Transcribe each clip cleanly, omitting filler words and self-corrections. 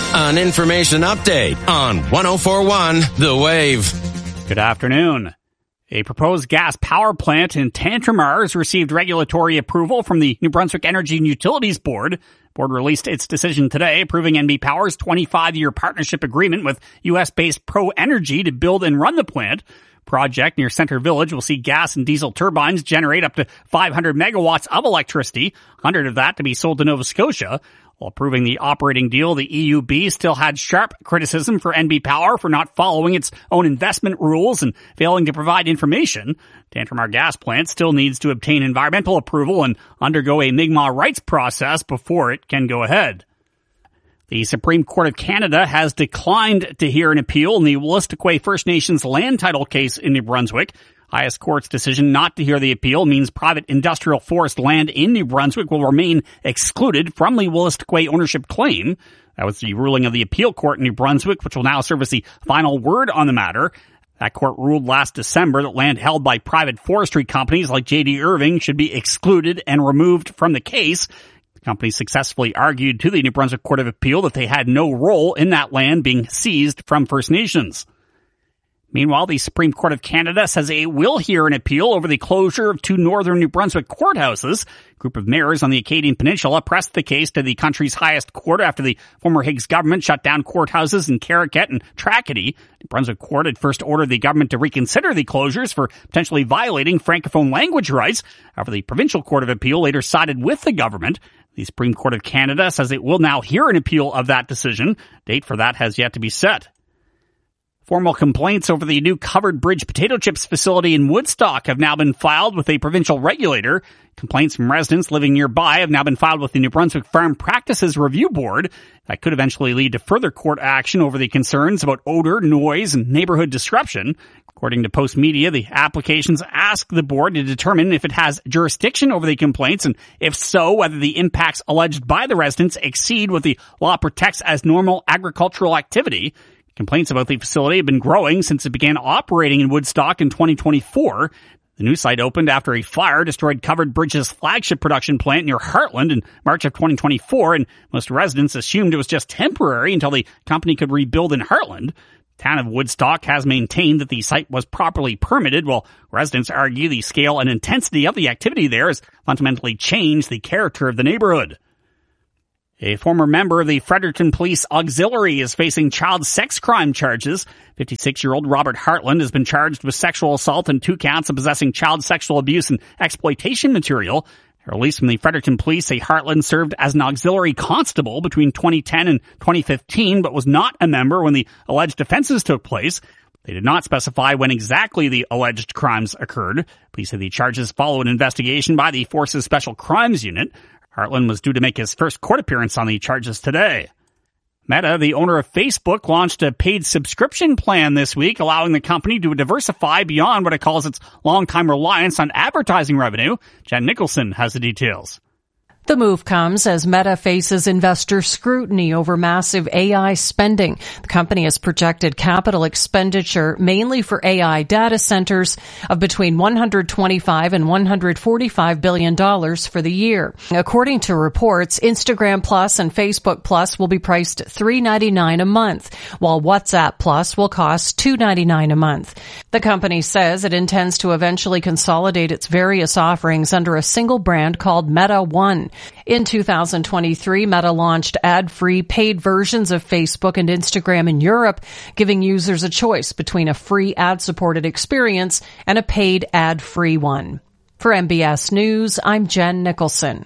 An information update on 104.1 The Wave. Good afternoon. A proposed gas power plant in Tantramar has received regulatory approval from the New Brunswick Energy and Utilities Board. The board released its decision today, approving NB Power's 25-year partnership agreement with U.S.-based Pro Energy to build and run the plant. Project near Centre Village will see gas and diesel turbines generate up to 500 megawatts of electricity, 100 of that to be sold to Nova Scotia. While approving the operating deal, the EUB still had sharp criticism for NB Power for not following its own investment rules and failing to provide information. Tantramar Gas Plant still needs to obtain environmental approval and undergo a Mi'kmaq rights process before it can go ahead. The Supreme Court of Canada has declined to hear an appeal in the Wolastoqey First Nations land title case in New Brunswick. Highest Court's decision not to hear the appeal means private industrial forest land in New Brunswick will remain excluded from the Wolastoqey ownership claim. That was the ruling of the appeal court in New Brunswick, which will now serve as the final word on the matter. That court ruled last December that land held by private forestry companies like J.D. Irving should be excluded and removed from the case. The company successfully argued to the New Brunswick Court of Appeal that they had no role in that land being seized from First Nations. Meanwhile, the Supreme Court of Canada says it will hear an appeal over the closure of two northern New Brunswick courthouses. A group of mayors on the Acadian Peninsula pressed the case to the country's highest court after the former Higgs government shut down courthouses in Caraquet and Tracadie. The Brunswick court had first ordered the government to reconsider the closures for potentially violating Francophone language rights. However, the Provincial Court of Appeal later sided with the government. The Supreme Court of Canada says it will now hear an appeal of that decision. Date for that has yet to be set. Formal complaints over the new Covered Bridge potato chips facility in Woodstock have now been filed with a provincial regulator. Complaints from residents living nearby have now been filed with the New Brunswick Farm Practices Review Board. That could eventually lead to further court action over the concerns about odor, noise, and neighborhood disruption. According to Post Media, the applications ask the board to determine if it has jurisdiction over the complaints, and if so, whether the impacts alleged by the residents exceed what the law protects as normal agricultural activity. Complaints about the facility have been growing since it began operating in Woodstock in 2024. The new site opened after a fire destroyed Covered Bridge's flagship production plant near Heartland in March of 2024, and most residents assumed it was just temporary until the company could rebuild in Heartland. The town of Woodstock has maintained that the site was properly permitted, while residents argue the scale and intensity of the activity there has fundamentally changed the character of the neighborhood. A former member of the Fredericton Police Auxiliary is facing child sex crime charges. 56-year-old Robert Hartland has been charged with sexual assault and 2 counts of possessing child sexual abuse and exploitation material. Released from the Fredericton Police, Hartland served as an auxiliary constable between 2010 and 2015, but was not a member when the alleged offenses took place. They did not specify when exactly the alleged crimes occurred. Police say the charges follow an investigation by the Force's Special Crimes Unit. Hartland was due to make his first court appearance on the charges today. Meta, the owner of Facebook, launched a paid subscription plan this week, allowing the company to diversify beyond what it calls its long-time reliance on advertising revenue. Jen Nicholson has the details. The move comes as Meta faces investor scrutiny over massive AI spending. The company has projected capital expenditure, mainly for AI data centers, of between $125 and $145 billion for the year. According to reports, Instagram Plus and Facebook Plus will be priced $3.99 a month, while WhatsApp Plus will cost $2.99 a month. The company says it intends to eventually consolidate its various offerings under a single brand called Meta One. In 2023, Meta launched ad-free paid versions of Facebook and Instagram in Europe, giving users a choice between a free ad-supported experience and a paid ad-free one. For MBS News, I'm Jen Nicholson.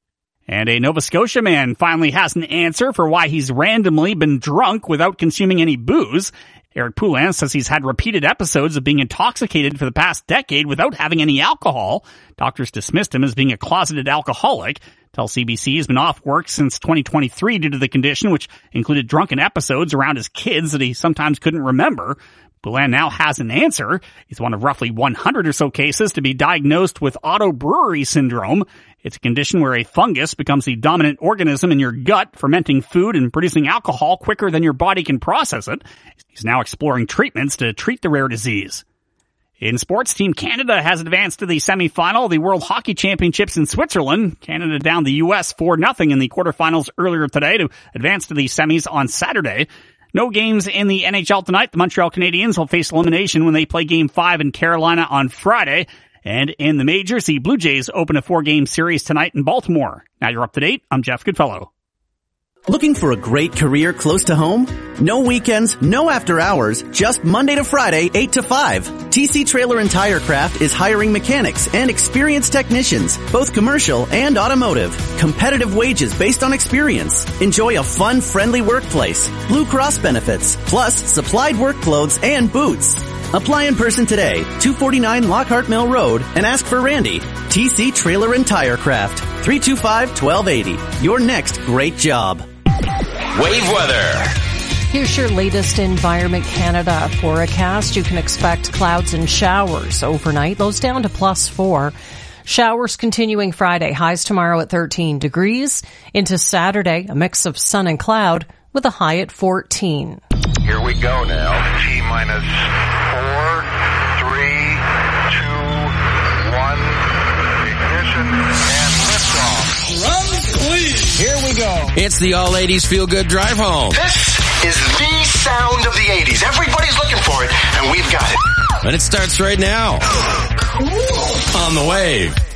And a Nova Scotia man finally has an answer for why he's randomly been drunk without consuming any booze. Eric Poulin says he's had repeated episodes of being intoxicated for the past decade without having any alcohol. Doctors dismissed him as being a closeted alcoholic. Tell CBC he's been off work since 2023 due to the condition, which included drunken episodes around his kids that he sometimes couldn't remember. Poulin now has an answer. He's one of roughly 100 or so cases to be diagnosed with autobrewery syndrome. It's a condition where a fungus becomes the dominant organism in your gut, fermenting food and producing alcohol quicker than your body can process it. He's now exploring treatments to treat the rare disease. In sports, Team Canada has advanced to the semifinal of the World Hockey Championships in Switzerland. Canada downed the U.S. 4-0 in the quarterfinals earlier today to advance to the semis on Saturday. No games in the NHL tonight. The Montreal Canadiens will face elimination when they play Game 5 in Carolina on Friday. And in the majors, the Blue Jays open a 4-game series tonight in Baltimore. Now you're up to date. I'm Jeff Goodfellow. Looking for a great career close to home? No weekends, no after hours, just Monday to Friday, 8 to 5. TC Trailer and Tire Craft is hiring mechanics and experienced technicians, both commercial and automotive. Competitive wages based on experience. Enjoy a fun, friendly workplace. Blue Cross benefits, plus supplied work clothes and boots. Apply in person today, 249 Lockhart Mill Road, and ask for Randy. TC Trailer and Tire Craft, 325-1280. Your next great job. Wave weather. Here's your latest Environment Canada forecast. You can expect clouds and showers overnight. Lows down to +4. Showers continuing Friday. Highs tomorrow at 13 degrees. Into Saturday, a mix of sun and cloud with a high at 14. Here we go now. T-minus 4, 3, 2, 1. Ignition and liftoff. Run, please. Here we go. It's the All 80s Feel Good Drive Home. This is the sound of the 80s. Everybody's looking for it, and we've got it. And it starts right now. On the Wave.